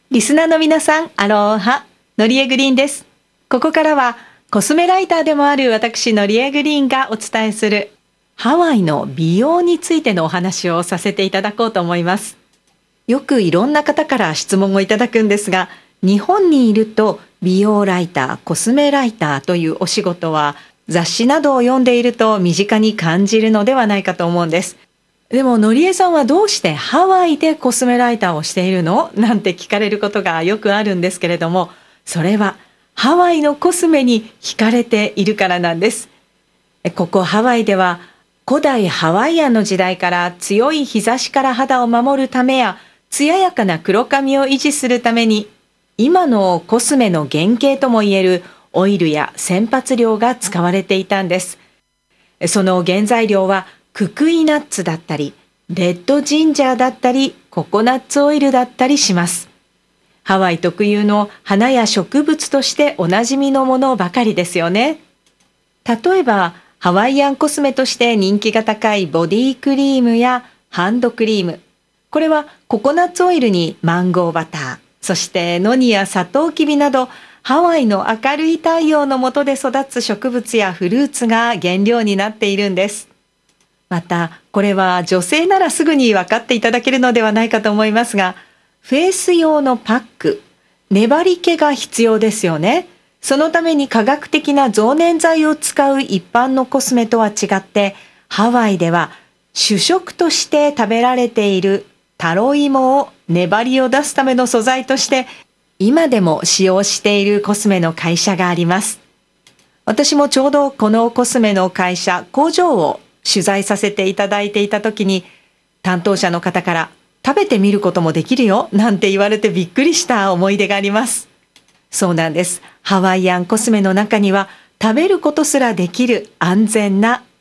リスナーの皆さん、アローハ、のりえグリーンです。ここからはコスメライターでもある私のりえグリーンがお伝えするハワイの美容についてのお話をさせていただこうと思います。よくいろんな方から質問をいただくんですが、日本にいると美容ライター、コスメライターというお仕事は雑誌などを読んでいると身近に感じるのではないかと思うんです。でものりえさんはどうしてハワイでコスメライターをしているのなんて聞かれることがよくあるんですけれども、それはハワイのコスメに惹かれているからなんです。ここハワイでは古代ハワイアンの時代から強い日差しから肌を守るためや艶やかな黒髪を維持するために今のコスメの原型ともいえるオイルや洗髪料が使われていたんです。その原材料はククイナッツだったりレッドジンジャーだったりココナッツオイルだったりします。ハワイ特有の花や植物としておなじみのものばかりですよね。例えばハワイアンコスメとして人気が高いボディクリームやハンドクリーム。これはココナッツオイルにマンゴーバター、そしてノニやサトウキビなどハワイの明るい太陽の下で育つ植物やフルーツが原料になっているんです。またこれは女性ならすぐに分かっていただけるのではないかと思いますが、フェイス用のパック、粘り気が必要ですよね。そのために化学的な増粘剤を使う一般のコスメとは違って、ハワイでは主食として食べられているタロイモを粘りを出すための素材として今でも使用しているコスメの会社があります。私もちょうどこのコスメの会社、工場を取材させていただいていた時に担当者の方から食べてみることもできるよなんて言われてびっくりした思い出があります。そうなんです。ハワイアンコスメの中には食べることすらできる安全な